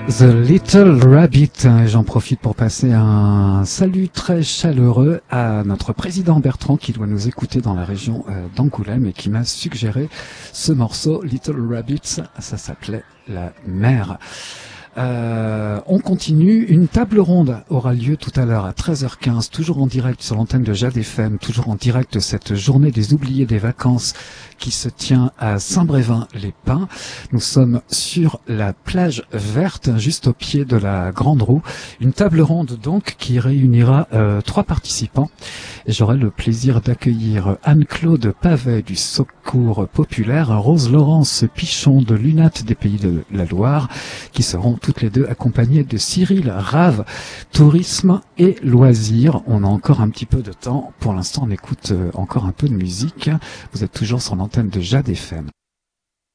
The Little Rabbit. J'en profite pour passer un salut très chaleureux à notre président Bertrand qui doit nous écouter dans la région d'Angoulême et qui m'a suggéré ce morceau Little Rabbit. Ça s'appelait La Mer. On continue. Une table ronde aura lieu tout à l'heure à 13h15, toujours en direct sur l'antenne de Jade FM, toujours en direct de cette journée des oubliés des vacances qui se tient à Saint-Brévin-les-Pins. Nous sommes sur la plage verte, juste au pied de la Grande Roue. Une table ronde donc qui réunira 3 participants. Et j'aurai le plaisir d'accueillir Anne-Claude Pavet du Secours Populaire, Rose-Laurence Pichon de l'UNAT des Pays de la Loire, qui seront toutes les deux accompagnées de Cyril Rave, Tourisme et Loisirs. On a encore un petit peu de temps. Pour l'instant, on écoute encore un peu de musique. Vous êtes toujours sur l'antenne de Jade FM.